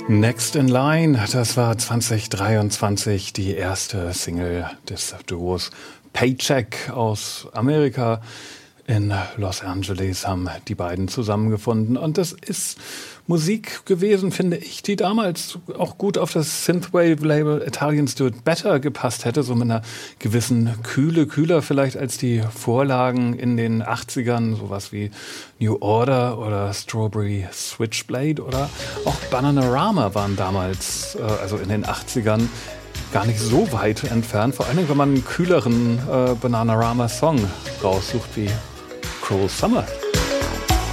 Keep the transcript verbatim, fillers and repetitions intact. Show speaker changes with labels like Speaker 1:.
Speaker 1: Next in Line, das war zwanzig dreiundzwanzig die erste Single des Duos Paycheck aus Amerika. In Los Angeles haben die beiden zusammengefunden und das ist Musik gewesen, finde ich, die damals auch gut auf das Synthwave-Label Italians Do It Better gepasst hätte, so mit einer gewissen Kühle, kühler vielleicht als die Vorlagen in den achtzigern, sowas wie New Order oder Strawberry Switchblade oder auch Bananarama waren damals, äh, also in den achtzigern, gar nicht so weit entfernt, vor allem wenn man einen kühleren äh, Bananarama-Song raussucht wie Cruel Summer.